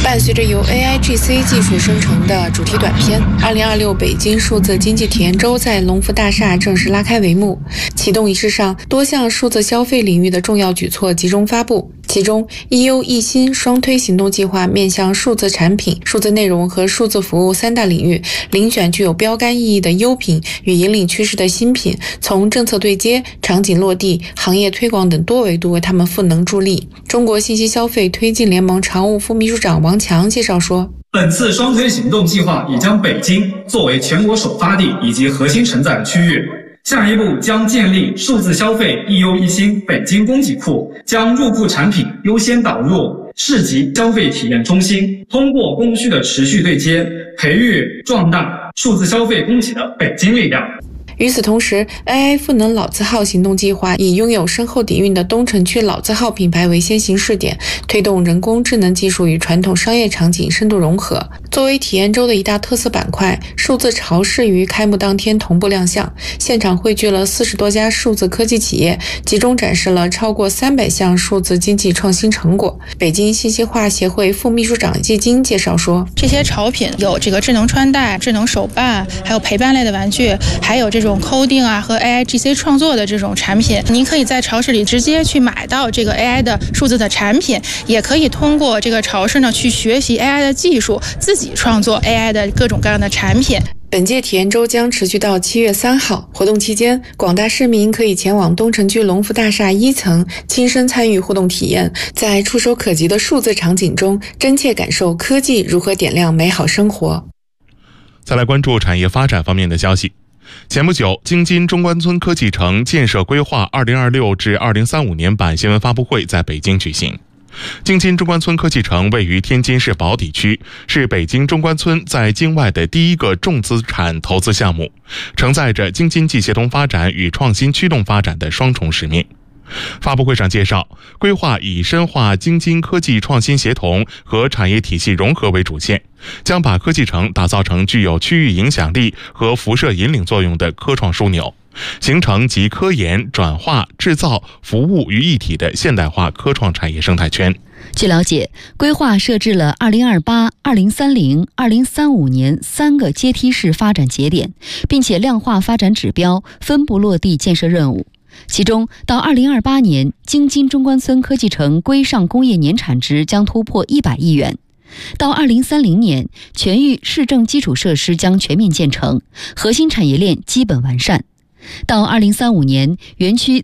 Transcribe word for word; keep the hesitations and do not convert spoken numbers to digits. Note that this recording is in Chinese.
伴随着由 A I G C 技术生成的主题短片，二零二六北京数字经济体验周在龙福大厦正式拉开帷幕。启动仪式上，多项数字消费领域的重要举措集中发布，其中一优一新双推行动计划面向数字产品、数字内容和数字服务三大领域，遴选具有标杆意义的优品与引领趋势的新品，从政策对接、场景落地、行业推广等多维度为他们赋能助力。中国信息消费推进联盟常务副秘书长王强介绍说， 本次双推行动计划已将北京作为全国首发地以及核心承载区域，下一步将建立数字消费一优一新北京供给库，将入库产品优先导入市级消费体验中心，通过供需的持续对接，培育壮大数字消费供给的北京力量。 与此同时 ，A I 赋能老字号行动计划以拥有深厚底蕴的东城区老字号品牌为先行试点，推动人工智能技术与传统商业场景深度融合。作为体验周的一大特色板块，数字超市于开幕当天同步亮相，现场汇聚了四十多家数字科技企业，集中展示了超过三百项数字经济创新成果。北京信息化协会副秘书长季金介绍说， 这些潮品有这个智能穿戴、智能手办，还有陪伴类的玩具，还有这种coding 啊和 A I G C 创作的这种产品，您可以在超市里直接去买到这个 A I 的数字的产品，也可以通过这个超市呢去学习 A I 的技术，自己创作 A I 的各种各样的产品。 本届体验周将持续到七月三号，活动期间，广大市民可以前往东城区龙福大厦一层，亲身参与互动体验，在触手可及的数字场景中，真切感受科技如何点亮美好生活。 再来关注产业发展方面的消息。前不久，京津中关村科技城建设规划二零二六至二零三五年版新闻发布会在北京举行。京津中关村科技城位于天津市宝坻区，是北京中关村在京外的第一个重资产投资项目，承载着京津冀协同发展与创新驱动发展的双重使命。发布会上介绍，规划以深化京津科技创新协同和产业体系融合为主线，将把科技城打造成具有区域影响力和辐射引领作用的科创枢纽，形成集科研、转化、制造、服务于一体的现代化科创产业生态圈。 据了解，规划设置了二零二八、二零三零、二零三五年三个阶梯式发展节点，并且量化发展指标，分步落地建设任务。其中，到二零二八年，京津中关村科技城规上工业年产值将突破一百亿元。到二零三零年，全域市政基础设施将全面建成，核心产业链基本完善。到二零三五年，园区